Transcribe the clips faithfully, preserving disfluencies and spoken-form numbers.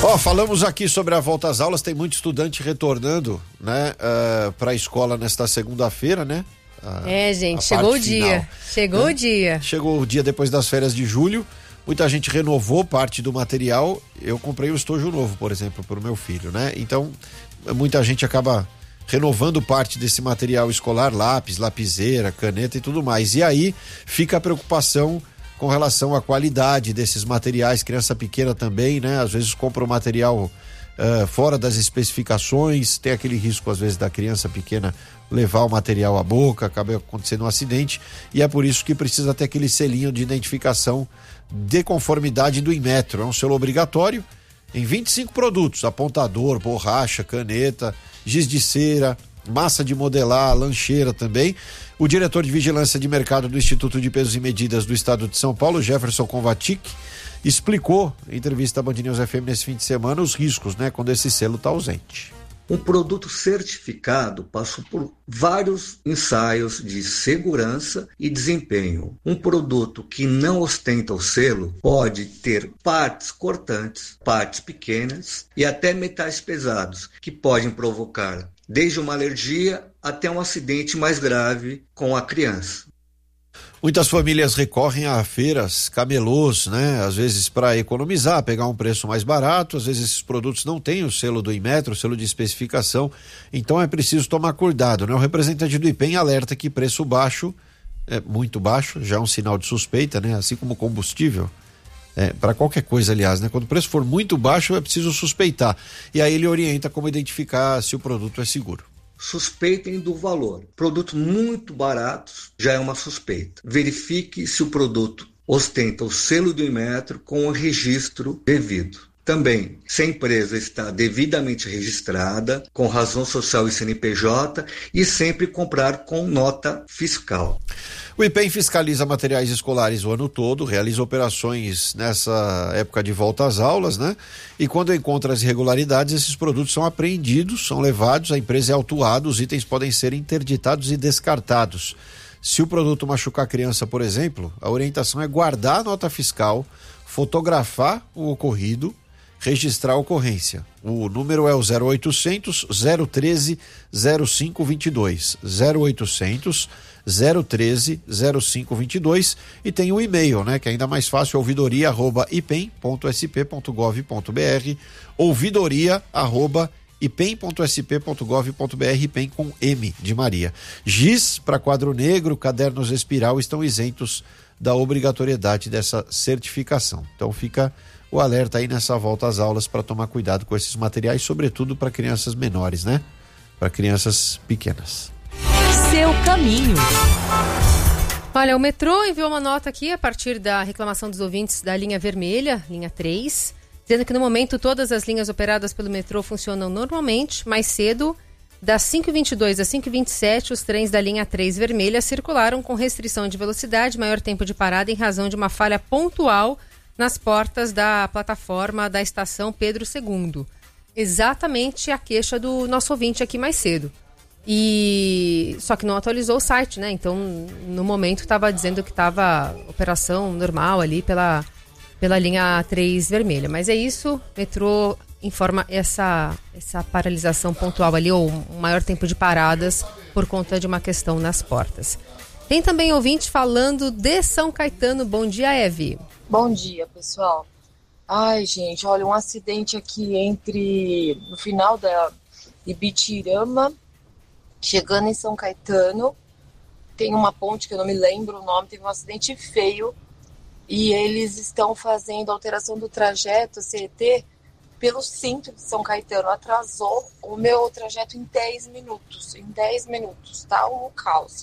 Ó, oh, falamos aqui sobre a volta às aulas, tem muito estudante retornando, né, uh, para a escola nesta segunda-feira, né? A, é, gente, chegou o dia, final, chegou né? o dia. Chegou o dia depois das férias de julho, muita gente renovou parte do material, eu comprei um estojo novo, por exemplo, para o meu filho, né? Então, muita gente acaba renovando parte desse material escolar, lápis, lapiseira, caneta e tudo mais. E aí fica a preocupação com relação à qualidade desses materiais, criança pequena também, né? Às vezes compra o material uh, fora das especificações, tem aquele risco às vezes da criança pequena levar o material à boca, acaba acontecendo um acidente, e é por isso que precisa ter aquele selinho de identificação de conformidade do Inmetro. É um selo obrigatório em vinte e cinco produtos, apontador, borracha, caneta, giz de cera, massa de modelar, lancheira também. O diretor de Vigilância de Mercado do Instituto de Pesos e Medidas do Estado de São Paulo, Jefferson Kovacic, explicou em entrevista à Band News F M nesse fim de semana os riscos, né, quando esse selo está ausente. Um produto certificado passou por vários ensaios de segurança e desempenho. Um produto que não ostenta o selo pode ter partes cortantes, partes pequenas e até metais pesados, que podem provocar desde uma alergia até um acidente mais grave com a criança. Muitas famílias recorrem a feiras, camelôs, né? Às vezes para economizar, pegar um preço mais barato. Às vezes esses produtos não têm o selo do Inmetro, o selo de especificação. Então é preciso tomar cuidado, né? O representante do I P E M alerta que preço baixo, é muito baixo, já é um sinal de suspeita, né? Assim como combustível, é, para qualquer coisa, aliás, né? Quando o preço for muito baixo é preciso suspeitar. E aí ele orienta como identificar se o produto é seguro. Suspeitem do valor. Produtos muito baratos já é uma suspeita. Verifique se o produto ostenta o selo do Inmetro com o registro devido. Também, se a empresa está devidamente registrada, com razão social e C N P J, e sempre comprar com nota fiscal. O I P E M fiscaliza materiais escolares o ano todo, realiza operações nessa época de volta às aulas, né? E quando encontra as irregularidades, esses produtos são apreendidos, são levados, a empresa é autuada, os itens podem ser interditados e descartados. Se o produto machucar a criança, por exemplo, a orientação é guardar a nota fiscal, fotografar o ocorrido, registrar a ocorrência. O número é o zero oitocentos, zero treze, zero cinco vinte e dois. zero oitocentos, zero treze, zero cinco vinte e dois, e tem o e-mail, né, que é ainda mais fácil, ouvidoria arroba ipem ponto s p ponto gov ponto b r, ouvidoria arroba ipem ponto s p ponto gov ponto b r, ipem com M de Maria. Giz para quadro negro, cadernos espiral estão isentos da obrigatoriedade dessa certificação. Então fica o alerta aí nessa volta às aulas para tomar cuidado com esses materiais, sobretudo para crianças menores, né? Para crianças pequenas. Seu caminho. Olha, o metrô enviou uma nota aqui a partir da reclamação dos ouvintes da linha vermelha, linha três, dizendo que no momento todas as linhas operadas pelo metrô funcionam normalmente. Mais cedo, das cinco e vinte e dois às cinco e vinte e sete, os trens da linha três vermelha circularam com restrição de velocidade, maior tempo de parada em razão de uma falha pontual nas portas da plataforma da estação Pedro segundo. Exatamente a queixa do nosso ouvinte aqui mais cedo. E só que não atualizou o site, né? Então, no momento estava dizendo que estava operação normal ali pela, pela linha três vermelha. Mas é isso, o metrô informa essa, essa paralisação pontual ali, ou um maior tempo de paradas por conta de uma questão nas portas. Tem também ouvinte falando de São Caetano. Bom dia, Eve. Bom dia, pessoal. Ai, gente, olha, um acidente aqui entre, no final da Ibitirama, chegando em São Caetano, tem uma ponte que eu não me lembro o nome, teve um acidente feio, e eles estão fazendo alteração do trajeto, C E T, pelo centro de São Caetano. Atrasou o meu trajeto em dez minutos, em dez minutos, tá um caos.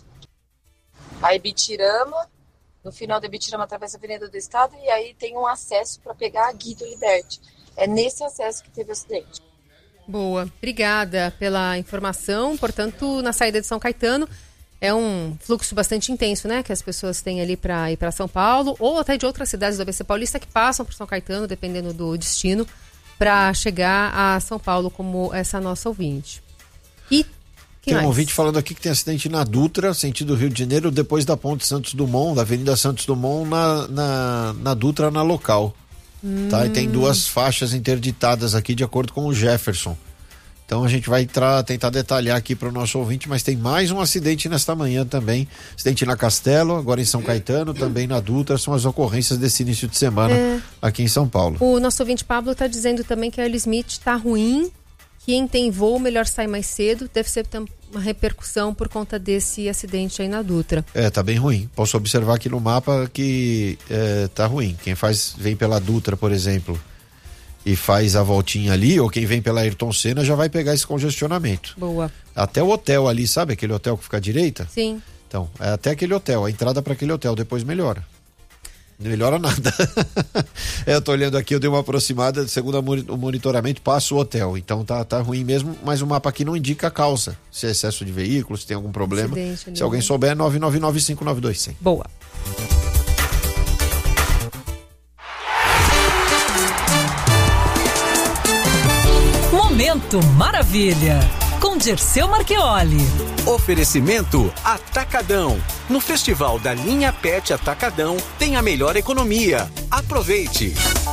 A Ibitirama, no final da Ibitirama atravessa a Avenida do Estado, e aí tem um acesso para pegar a Guido Liberty. É nesse acesso que teve o acidente. Boa, obrigada pela informação. Portanto, na saída de São Caetano, é um fluxo bastante intenso, né? Que as pessoas têm ali para ir para São Paulo, ou até de outras cidades do A B C Paulista que passam por São Caetano, dependendo do destino, para chegar a São Paulo, como essa nossa ouvinte. E tem um mais? ouvinte falando aqui que tem acidente na Dutra, sentido Rio de Janeiro, depois da ponte Santos Dumont, da Avenida Santos Dumont, na, na, na Dutra, na local. Hum. Tá? E tem duas faixas interditadas aqui, de acordo com o Jefferson. Então a gente vai tra- tentar detalhar aqui para o nosso ouvinte, mas tem mais um acidente nesta manhã também. Acidente na Castelo, agora em São Caetano, também na Dutra. São as ocorrências desse início de semana é. aqui em São Paulo. O nosso ouvinte Pablo está dizendo também que a Early Smith tá ruim. Quem tem voo, melhor sair mais cedo. Deve ser uma repercussão por conta desse acidente aí na Dutra. É, tá bem ruim. Posso observar aqui no mapa que é, tá ruim. Quem faz, vem pela Dutra, por exemplo, e faz a voltinha ali, ou quem vem pela Ayrton Senna já vai pegar esse congestionamento. Boa. Até o hotel ali, sabe aquele hotel que fica à direita? Sim. Então, é até aquele hotel, a entrada para aquele hotel, depois melhora. Não melhora nada. É, eu tô olhando aqui, eu dei uma aproximada, segundo o monitoramento, passa o hotel. Então tá, tá ruim mesmo, mas o mapa aqui não indica a causa. Se é excesso de veículos, se tem algum problema. Acidente, se alguém souber, nove nove nove cinco nove dois zero zero. Boa. Momento Maravilha, com Dirceu Marchioli. Oferecimento Atacadão. No Festival da Linha Pet Atacadão tem a melhor economia. Aproveite.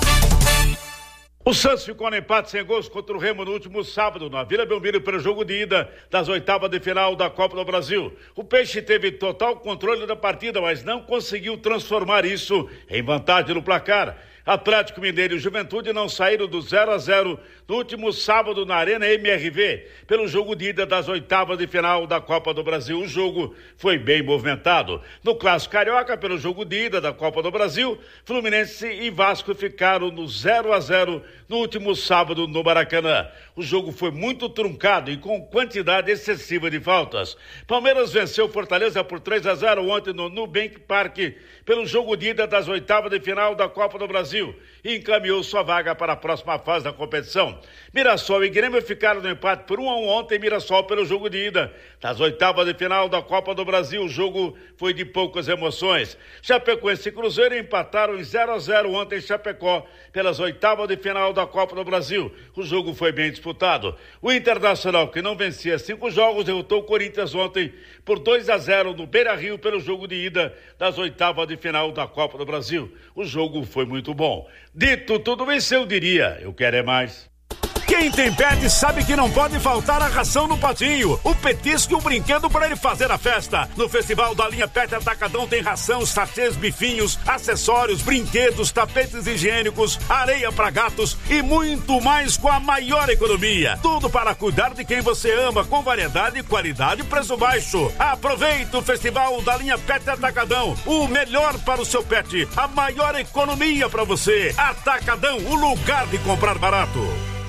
O Santos ficou no empate sem gols contra o Remo no último sábado, na Vila Belmiro, pelo jogo de ida das oitavas de final da Copa do Brasil. O Peixe teve total controle da partida, mas não conseguiu transformar isso em vantagem no placar. Atlético Mineiro e Juventude não saíram do zero a zero no último sábado na Arena M R V, pelo jogo de ida das oitavas de final da Copa do Brasil. O jogo foi bem movimentado. No Clássico Carioca, pelo jogo de ida da Copa do Brasil, Fluminense e Vasco ficaram no zero a zero no último sábado no Maracanã. O jogo foi muito truncado e com quantidade excessiva de faltas. Palmeiras venceu Fortaleza por três a zero ontem no Nubank Park, pelo jogo de ida das oitavas de final da Copa do Brasil, e encaminhou sua vaga para a próxima fase da competição. Mirassol e Grêmio ficaram no empate por um a um ontem, Mirassol pelo jogo de ida das oitavas de final da Copa do Brasil. O jogo foi de poucas emoções. Chapecoense e Cruzeiro empataram em zero a zero ontem em Chapecó, pelas oitavas de final da Copa do Brasil. O jogo foi bem disputado. O Internacional, que não vencia cinco jogos, derrotou o Corinthians ontem por dois a zero no Beira-Rio, pelo jogo de ida das oitavas de final da Copa do Brasil. O jogo foi muito bom. Dito tudo isso, eu diria, eu quero é mais. Quem tem pet sabe que não pode faltar a ração no patinho, o petisco e o brinquedo para ele fazer a festa. No Festival da Linha Pet Atacadão tem ração, sachês, bifinhos, acessórios, brinquedos, tapetes higiênicos, areia para gatos e muito mais com a maior economia. Tudo para cuidar de quem você ama, com variedade, qualidade e preço baixo. Aproveite o Festival da Linha Pet Atacadão, o melhor para o seu pet, a maior economia para você. Atacadão, o lugar de comprar barato.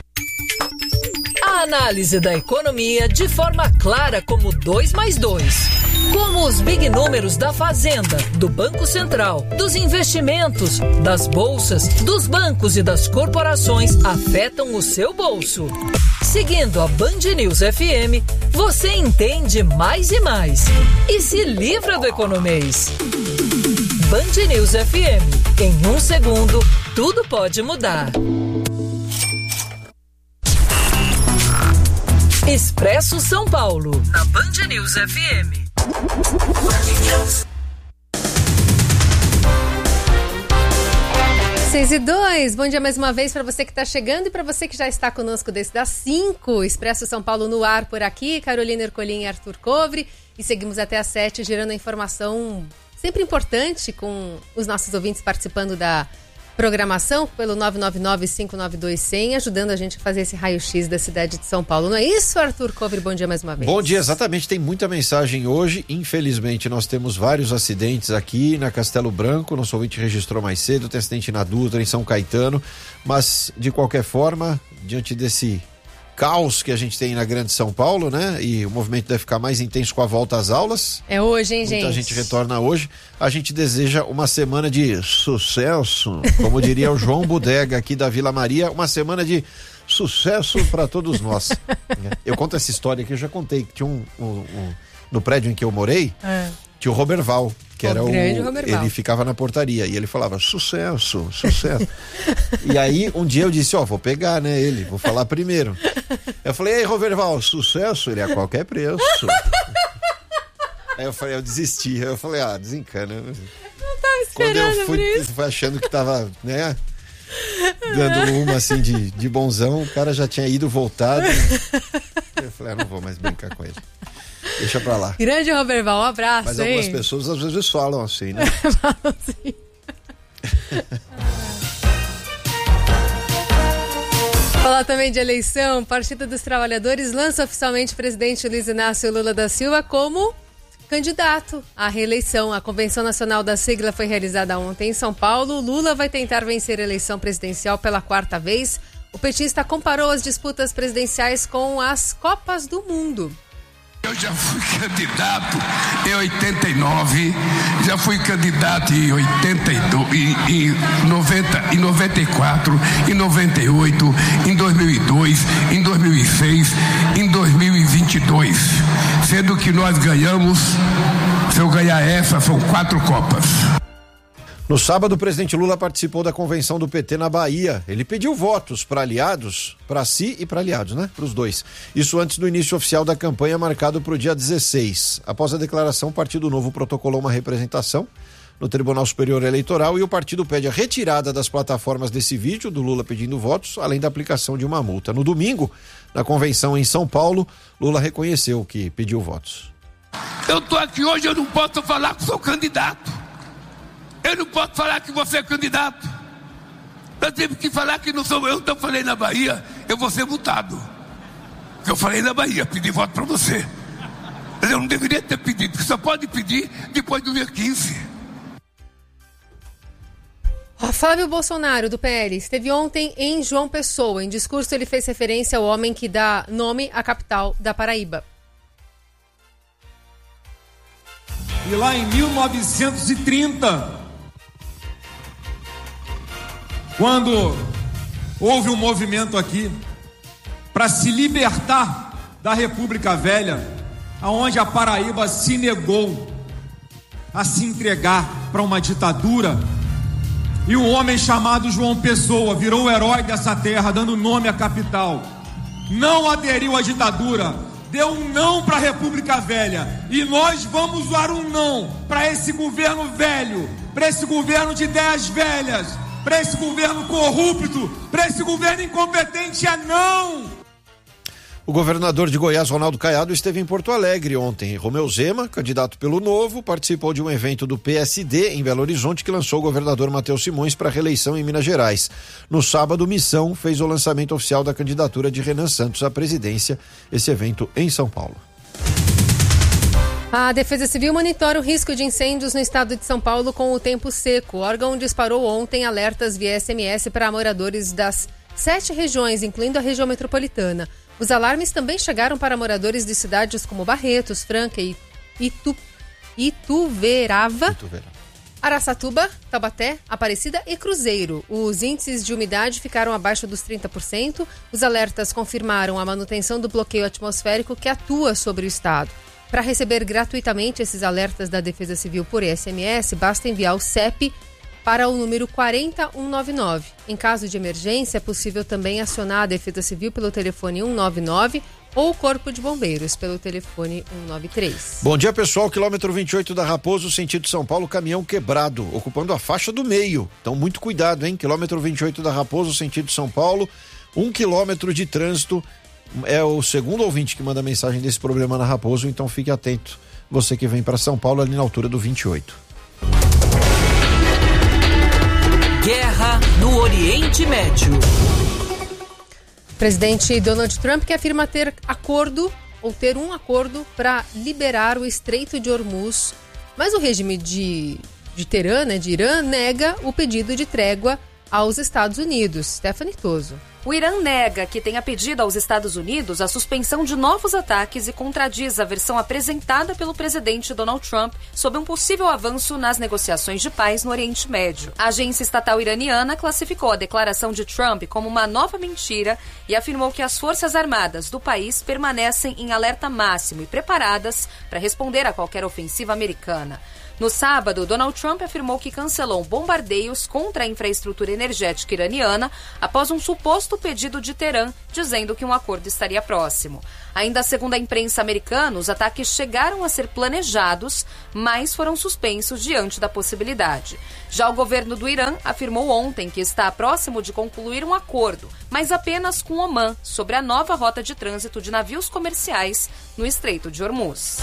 A análise da economia de forma clara como dois mais dois. Como os big números da Fazenda, do Banco Central, dos investimentos, das bolsas, dos bancos e das corporações afetam o seu bolso. Seguindo a Band News F M, você entende mais e mais. E se livra do economês. Band News F M. Em um segundo, tudo pode mudar. Expresso São Paulo, na Band News F M. seis e dois, bom dia mais uma vez para você que está chegando e para você que já está conosco desde as cinco. Expresso São Paulo no ar por aqui, Carolina Ercolim e Arthur Covre. E seguimos até às sete, gerando a informação sempre importante com os nossos ouvintes participando da programação pelo nove nove nove, cinco nove dois, zero zero, ajudando a gente a fazer esse raio-x da cidade de São Paulo. Não é isso, Arthur Covre? Bom dia mais uma vez. Bom dia, exatamente. Tem muita mensagem hoje. Infelizmente, nós temos vários acidentes aqui na Castelo Branco. Nosso ouvinte registrou mais cedo. Tem acidente na Dutra, em São Caetano. Mas, de qualquer forma, diante desse caos que a gente tem na Grande São Paulo, né? E o movimento deve ficar mais intenso com a volta às aulas. É hoje, hein, gente? Muita gente retorna hoje. A gente deseja uma semana de sucesso, como diria o João Bodega aqui da Vila Maria, uma semana de sucesso para todos nós. Eu conto essa história que eu já contei, que tinha um, um, um no prédio em que eu morei, é. tinha o Roberval, que o era o, ele ficava na portaria e ele falava sucesso, sucesso. E aí um dia eu disse, ó, oh, vou pegar, né, ele, vou falar primeiro. Eu falei, ei, Roberval, sucesso? Ele, a qualquer preço. Aí eu falei, eu desisti. Aí eu falei, ah, desencana. Não tava esperando. Quando eu fui, fui achando que tava, né, dando uma assim de, de bonzão, o cara já tinha ido, voltado. Eu falei, ah, não vou mais brincar com ele. Deixa pra lá. Grande Roberval, um abraço. Mas hein? algumas pessoas às vezes falam assim, né? Falam assim. Falar também de eleição, Partido dos Trabalhadores lança oficialmente o presidente Luiz Inácio Lula da Silva como candidato à reeleição. A Convenção Nacional da Sigla foi realizada ontem em São Paulo. Lula vai tentar vencer a eleição presidencial pela quarta vez. O petista comparou as disputas presidenciais com as Copas do Mundo. Eu já fui candidato em oitenta e nove, já fui candidato em oitenta e dois, em, em noventa, em noventa e quatro, em noventa e oito, em dois mil e dois, em dois mil e seis, em dois mil e vinte e dois, sendo que nós ganhamos, se eu ganhar essa, são quatro Copas. No sábado, o presidente Lula participou da convenção do P T na Bahia. Ele pediu votos para aliados, para si e para aliados, né? Para os dois. Isso antes do início oficial da campanha marcado para o dia dezesseis. Após a declaração, o Partido Novo protocolou uma representação no Tribunal Superior Eleitoral e o partido pede a retirada das plataformas desse vídeo do Lula pedindo votos, além da aplicação de uma multa. No domingo, na convenção em São Paulo, Lula reconheceu que pediu votos. Eu estou aqui hoje, eu não posso falar que sou candidato. Eu não posso falar que você é candidato. Eu tive que falar que não sou eu. Então eu falei na Bahia, eu vou ser multado. Porque eu falei na Bahia, pedi voto para você. Mas eu não deveria ter pedido, porque só pode pedir depois do dia quinze. Flávio Bolsonaro, do P L, esteve ontem em João Pessoa. Em discurso, ele fez referência ao homem que dá nome à capital da Paraíba. E lá em mil novecentos e trinta, quando houve um movimento aqui para se libertar da República Velha, aonde a Paraíba se negou a se entregar para uma ditadura, e um homem chamado João Pessoa virou o herói dessa terra, dando nome à capital, não aderiu à ditadura, deu um não para a República Velha, e nós vamos usar um não para esse governo velho, para esse governo de ideias velhas, para esse governo corrupto, para esse governo incompetente. É não! O governador de Goiás, Ronaldo Caiado, esteve em Porto Alegre ontem. Romeu Zema, candidato pelo Novo, participou de um evento do P S D em Belo Horizonte que lançou o governador Matheus Simões para a reeleição em Minas Gerais. No sábado, Missão fez o lançamento oficial da candidatura de Renan Santos à presidência, esse evento em São Paulo. A Defesa Civil monitora o risco de incêndios no estado de São Paulo com o tempo seco. O órgão disparou ontem alertas via S M S para moradores das sete regiões, incluindo a região metropolitana. Os alarmes também chegaram para moradores de cidades como Barretos, Franca e Itu, Ituverava, Ituverava, Araçatuba, Taubaté, Aparecida e Cruzeiro. Os índices de umidade ficaram abaixo dos trinta por cento. Os alertas confirmaram a manutenção do bloqueio atmosférico que atua sobre o estado. Para receber gratuitamente esses alertas da Defesa Civil por S M S, basta enviar o C E P para o número quatro um nove nove. Em caso de emergência, é possível também acionar a Defesa Civil pelo telefone um nove nove ou o Corpo de Bombeiros pelo telefone um nove três. Bom dia, pessoal. Quilômetro vinte e oito da Raposo, sentido São Paulo, caminhão quebrado, ocupando a faixa do meio. Então, muito cuidado, hein? Quilômetro vinte e oito da Raposo, sentido São Paulo, um quilômetro de trânsito. É o segundo ouvinte que manda mensagem desse problema na Raposo, então fique atento. Você que vem para São Paulo, ali na altura do vinte e oito. Guerra no Oriente Médio. Presidente Donald Trump que afirma ter acordo ou ter um acordo para liberar o Estreito de Hormuz, mas o regime de, de Teherã, né, de Irã, nega o pedido de trégua aos Estados Unidos. Stephanie Toso. O Irã nega que tenha pedido aos Estados Unidos a suspensão de novos ataques e contradiz a versão apresentada pelo presidente Donald Trump sobre um possível avanço nas negociações de paz no Oriente Médio. A agência estatal iraniana classificou a declaração de Trump como uma nova mentira e afirmou que as forças armadas do país permanecem em alerta máximo e preparadas para responder a qualquer ofensiva americana. No sábado, Donald Trump afirmou que cancelou bombardeios contra a infraestrutura energética iraniana após um suposto pedido de Teherã, dizendo que um acordo estaria próximo. Ainda segundo a imprensa americana, os ataques chegaram a ser planejados, mas foram suspensos diante da possibilidade. Já o governo do Irã afirmou ontem que está próximo de concluir um acordo, mas apenas com Omã, sobre a nova rota de trânsito de navios comerciais no Estreito de Hormuz.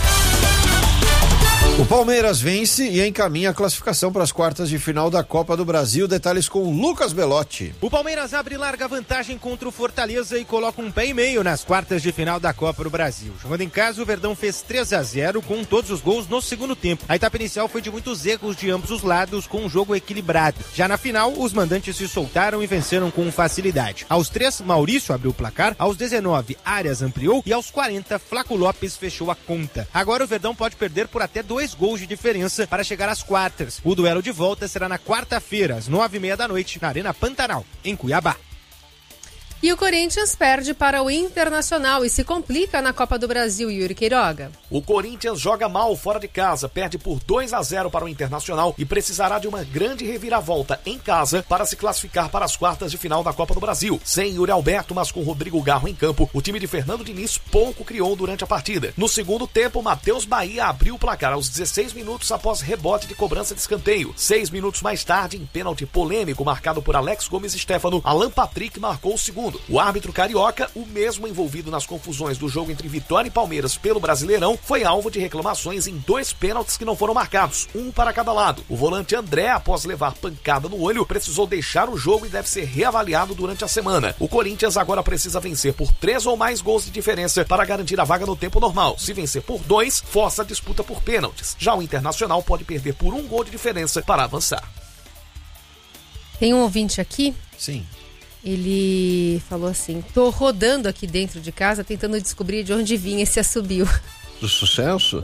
O Palmeiras vence e encaminha a classificação para as quartas de final da Copa do Brasil. Detalhes com Lucas Belotti. O Palmeiras abre larga vantagem contra o Fortaleza e coloca um pé e meio nas quartas de final da Copa do Brasil. Jogando em casa, o Verdão fez três a zero com todos os gols no segundo tempo. A etapa inicial foi de muitos erros de ambos os lados, com um jogo equilibrado. Já na final, os mandantes se soltaram e venceram com facilidade. Aos três, Maurício abriu o placar, aos dezenove, Arias ampliou e aos quarenta, Flaco Lopes fechou a conta. Agora o Verdão pode perder por até dois gols de diferença para chegar às quartas. O duelo de volta será na quarta-feira, às nove e meia da noite, na Arena Pantanal, em Cuiabá. E o Corinthians perde para o Internacional e se complica na Copa do Brasil, Yuri Queiroga. O Corinthians joga mal fora de casa, perde por dois a zero para o Internacional e precisará de uma grande reviravolta em casa para se classificar para as quartas de final da Copa do Brasil. Sem Yuri Alberto, mas com Rodrigo Garro em campo, o time de Fernando Diniz pouco criou durante a partida. No segundo tempo, Matheus Bahia abriu o placar aos dezesseis minutos após rebote de cobrança de escanteio. Seis minutos mais tarde, em pênalti polêmico marcado por Alex Gomes Stefano, Alan Patrick marcou o segundo. O árbitro carioca, o mesmo envolvido nas confusões do jogo entre Vitória e Palmeiras pelo Brasileirão, foi alvo de reclamações em dois pênaltis que não foram marcados, um para cada lado. O volante André, após levar pancada no olho, precisou deixar o jogo e deve ser reavaliado durante a semana. O Corinthians agora precisa vencer por três ou mais gols de diferença para garantir a vaga no tempo normal. Se vencer por dois, força a disputa por pênaltis. Já o Internacional pode perder por um gol de diferença para avançar. Tem um ouvinte aqui? Sim. Ele falou assim: tô rodando aqui dentro de casa tentando descobrir de onde vinha esse assobio. Do sucesso?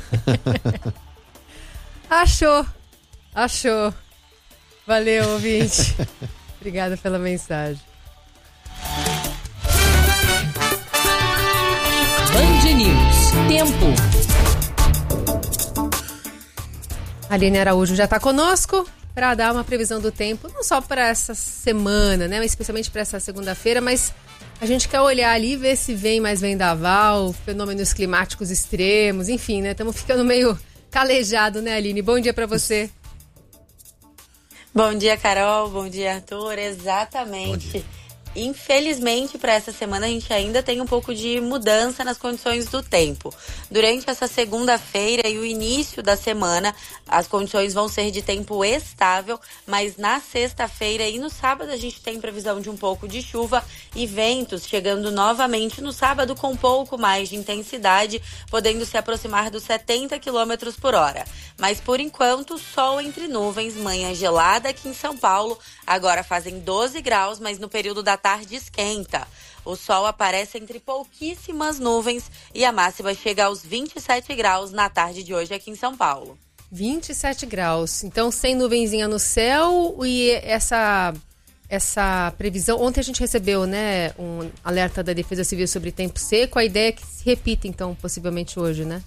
Achou, achou. Valeu, ouvinte. Obrigada pela mensagem. Band News. Tempo. A Aline Araújo já está conosco para dar uma previsão do tempo, não só para essa semana, né, mas especialmente para essa segunda-feira, mas a gente quer olhar ali e ver se vem mais vendaval, fenômenos climáticos extremos, enfim, né, estamos ficando meio calejado, né, Aline? Bom dia para você. Bom dia, Carol, bom dia, Arthur, exatamente. Infelizmente, para essa semana a gente ainda tem um pouco de mudança nas condições do tempo. Durante essa segunda-feira e o início da semana, as condições vão ser de tempo estável, mas na sexta-feira e no sábado a gente tem previsão de um pouco de chuva e ventos chegando novamente no sábado com um pouco mais de intensidade, podendo se aproximar dos setenta quilômetros por hora. Mas por enquanto, sol entre nuvens, manhã gelada aqui em São Paulo, agora fazem doze graus, mas no período da tarde esquenta. O sol aparece entre pouquíssimas nuvens e a máxima chega aos vinte e sete graus na tarde de hoje aqui em São Paulo. vinte e sete graus, então sem nuvenzinha no céu e essa, essa previsão. Ontem a gente recebeu, né, um alerta da Defesa Civil sobre tempo seco, a ideia é que se repita então possivelmente hoje, né?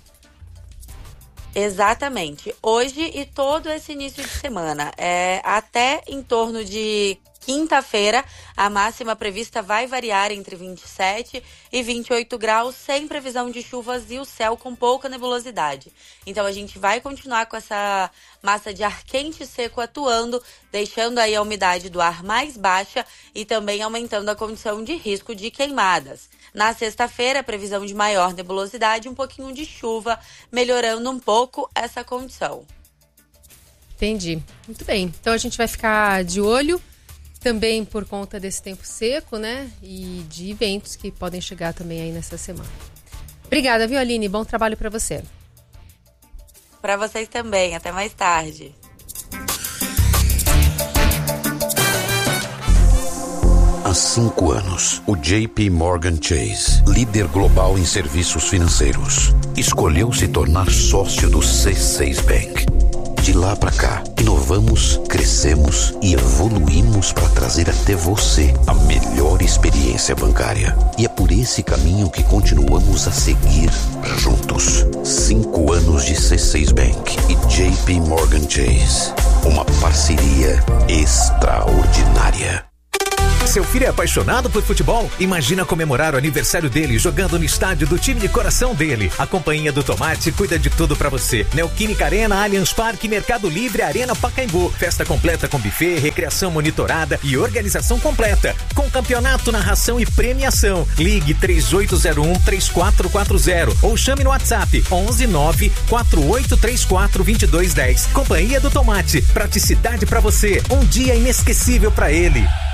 Exatamente, hoje e todo esse início de semana, é, até em torno de quinta-feira, a máxima prevista vai variar entre vinte e sete e vinte e oito graus, sem previsão de chuvas e o céu com pouca nebulosidade. Então a gente vai continuar com essa massa de ar quente e seco atuando, deixando aí a umidade do ar mais baixa e também aumentando a condição de risco de queimadas. Na sexta-feira, previsão de maior nebulosidade e um pouquinho de chuva, melhorando um pouco essa condição. Entendi. Muito bem. Então a gente vai ficar de olho também por conta desse tempo seco, né? E de eventos que podem chegar também aí nessa semana. Obrigada, viu, Aline? Bom trabalho para você. Para vocês também. Até mais tarde. Há cinco anos, o J P Morgan Chase, líder global em serviços financeiros, escolheu se tornar sócio do C seis Bank. De lá pra cá, inovamos, crescemos e evoluímos para trazer até você a melhor experiência bancária. E é por esse caminho que continuamos a seguir juntos. Cinco anos de C seis Bank e J P Morgan Chase. Uma parceria extraordinária. Seu filho é apaixonado por futebol? Imagina comemorar o aniversário dele jogando no estádio do time de coração dele. A Companhia do Tomate cuida de tudo pra você. Neoquímica Arena, Allianz Parque, Mercado Livre, Arena Pacaembu. Festa completa com buffet, recreação monitorada e organização completa. Com campeonato, narração e premiação. Ligue três oito zero um, três quatro quatro zero ou chame no WhatsApp onze nove quatro oito três quatro dois dois um zero. Companhia do Tomate. Praticidade pra você. Um dia inesquecível pra ele.